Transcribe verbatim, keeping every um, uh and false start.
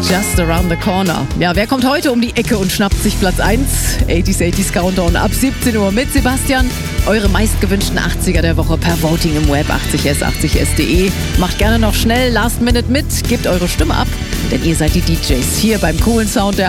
Just Around the Corner. Ja, wer kommt heute um die Ecke und schnappt sich Platz eins? achtziger, achtziger Countdown ab siebzehn Uhr mit Sebastian. Eure meistgewünschten achtziger der Woche per Voting im Web achtzig s achtzig s punkt de. Macht gerne noch schnell Last Minute mit, gebt eure Stimme ab, denn ihr seid die D Js hier beim coolen Sound der